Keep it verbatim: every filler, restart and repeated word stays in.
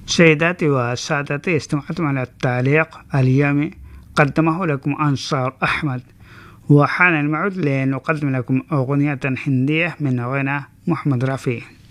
سيداتي وسادتي، استمعتم على التعليق اليومي قدمه لكم أنصار أحمد، وحان الموعد لنقدم لكم أغنية هندية من غنى محمد رفيع.